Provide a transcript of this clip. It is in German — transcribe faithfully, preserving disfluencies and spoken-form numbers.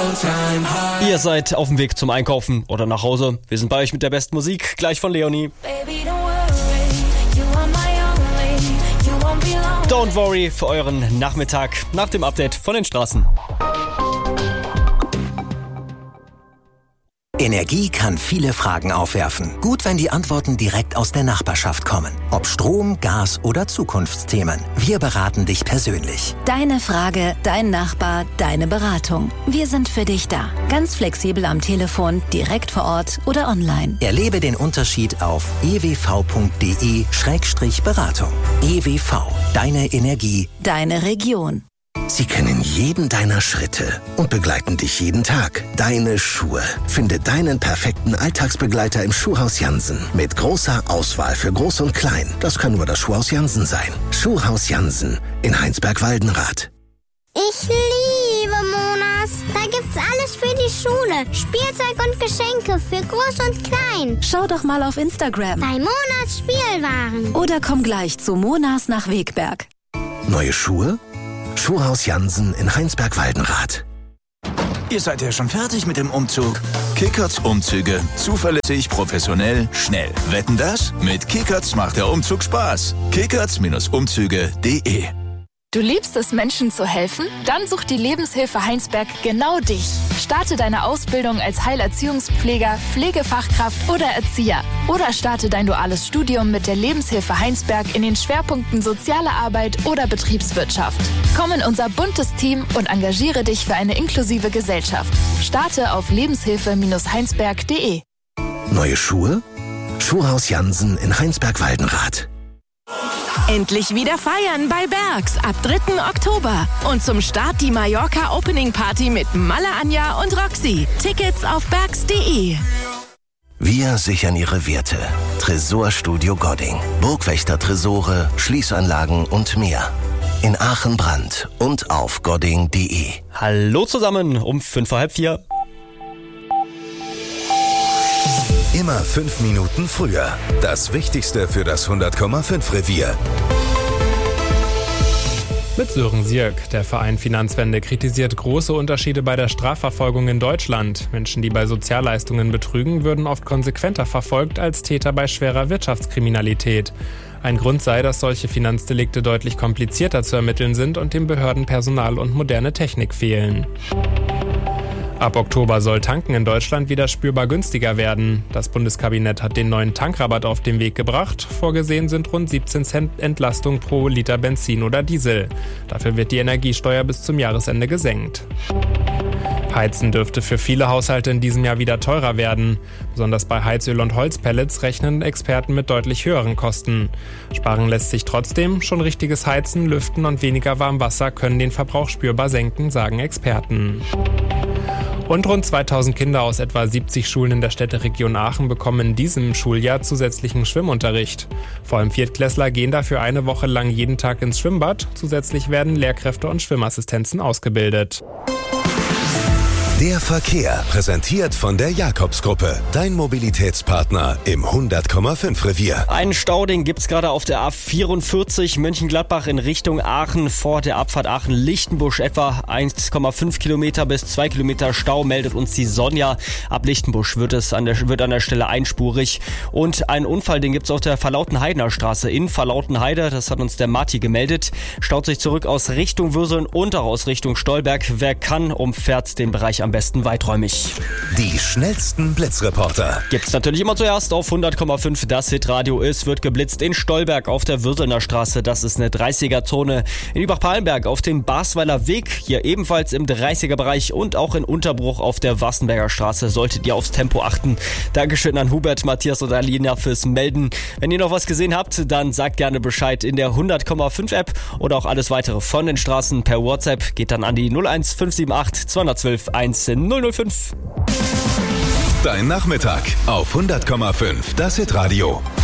Ihr seid auf dem Weg zum Einkaufen oder nach Hause. Wir sind bei euch mit der besten Musik, gleich von Leonie. Don't worry für euren Nachmittag nach dem Update von den Straßen. Energie kann viele Fragen aufwerfen. Gut, wenn die Antworten direkt aus der Nachbarschaft kommen. Ob Strom, Gas oder Zukunftsthemen. Wir beraten dich persönlich. Deine Frage, dein Nachbar, deine Beratung. Wir sind für dich da. Ganz flexibel am Telefon, direkt vor Ort oder online. Erlebe den Unterschied auf e w v punkt d e Schrägstrich Beratung. E W V. Deine Energie. Deine Region. Sie kennen jeden deiner Schritte und begleiten dich jeden Tag. Deine Schuhe. Finde deinen perfekten Alltagsbegleiter im Schuhhaus Jansen. Mit großer Auswahl für Groß und Klein. Das kann nur das Schuhhaus Jansen sein. Schuhhaus Jansen in Heinsberg-Waldenrath. Ich liebe Monas. Da gibt's alles für die Schule. Spielzeug und Geschenke für Groß und Klein. Schau doch mal auf Instagram. Bei Monas Spielwaren. Oder komm gleich zu Monas nach Wegberg. Neue Schuhe? Schuhhaus Jansen in Heinsberg-Waldenrath. Ihr seid ja schon fertig mit dem Umzug. Kickerts Umzüge. Zuverlässig, professionell, schnell. Wetten das? Mit Kickerts macht der Umzug Spaß. Kickerts Umzüge punkt de. Du liebst es, Menschen zu helfen? Dann sucht die Lebenshilfe Heinsberg genau dich. Starte deine Ausbildung als Heilerziehungspfleger, Pflegefachkraft oder Erzieher. Oder starte dein duales Studium mit der Lebenshilfe Heinsberg in den Schwerpunkten Soziale Arbeit oder Betriebswirtschaft. Komm in unser buntes Team und engagiere dich für eine inklusive Gesellschaft. Starte auf lebenshilfe Heinsberg punkt de. Neue Schuhe? Schuhhaus Jansen in Heinsberg-Waldenrath. Endlich wieder feiern bei Bergs ab dritten Oktober. Und zum Start die Mallorca Opening Party mit Malle Anja und Roxy. Tickets auf bergs punkt de. Wir sichern Ihre Werte. Tresorstudio Godding. Burgwächter-Tresore, Schließanlagen und mehr. In Aachen-Brand und auf godding punkt de. Hallo zusammen, um fünf vor halb vier. Immer fünf Minuten früher. Das Wichtigste für das hundert Komma fünf Revier. Mit Sören Sierk. Der Verein Finanzwende kritisiert große Unterschiede bei der Strafverfolgung in Deutschland. Menschen, die bei Sozialleistungen betrügen, würden oft konsequenter verfolgt als Täter bei schwerer Wirtschaftskriminalität. Ein Grund sei, dass solche Finanzdelikte deutlich komplizierter zu ermitteln sind und dem Behörden Personal und moderne Technik fehlen. Ab Oktober soll Tanken in Deutschland wieder spürbar günstiger werden. Das Bundeskabinett hat den neuen Tankrabatt auf den Weg gebracht. Vorgesehen sind rund siebzehn Cent Entlastung pro Liter Benzin oder Diesel. Dafür wird die Energiesteuer bis zum Jahresende gesenkt. Heizen dürfte für viele Haushalte in diesem Jahr wieder teurer werden. Besonders bei Heizöl und Holzpellets rechnen Experten mit deutlich höheren Kosten. Sparen lässt sich trotzdem. Schon richtiges Heizen, Lüften und weniger Warmwasser können den Verbrauch spürbar senken, sagen Experten. Und rund zweitausend Kinder aus etwa siebzig Schulen in der Städteregion Aachen bekommen in diesem Schuljahr zusätzlichen Schwimmunterricht. Vor allem Viertklässler gehen dafür eine Woche lang jeden Tag ins Schwimmbad. Zusätzlich werden Lehrkräfte und Schwimmassistenzen ausgebildet. Der Verkehr, präsentiert von der Jakobs-Gruppe. Dein Mobilitätspartner im hundert Komma fünf Revier. Einen Stau, den gibt's gerade auf der A vierundvierzig Mönchengladbach in Richtung Aachen vor der Abfahrt Aachen-Lichtenbusch. Etwa eins Komma fünf Kilometer bis zwei Kilometer Stau, meldet uns die Sonja. Ab Lichtenbusch wird es an der, wird an der Stelle einspurig. Und einen Unfall, den gibt's auf der Verlautenheidener Straße in Verlautenheide. Das hat uns der Marti gemeldet. Staut sich zurück aus Richtung Würseln und auch aus Richtung Stolberg. Wer kann, umfährt den Bereich am Am besten weiträumig. Die schnellsten Blitzreporter Gibt's natürlich immer zuerst auf hundert Komma fünf. Das Hitradio ist, wird geblitzt in Stolberg auf der Würselner Straße. Das ist eine dreißiger-Zone. In Übach-Palenberg auf dem Basweiler Weg, hier ebenfalls im dreißiger-Bereich und auch in Unterbruch auf der Wassenberger Straße solltet ihr aufs Tempo achten. Dankeschön an Hubert, Matthias und Alina fürs Melden. Wenn ihr noch was gesehen habt, dann sagt gerne Bescheid in der hundert Komma fünf App oder auch alles weitere von den Straßen per WhatsApp. Geht dann an die null eins fünf sieben acht zwei eins zwei eins null null fünf. Dein Nachmittag auf hundert Komma fünf. Das Hitradio.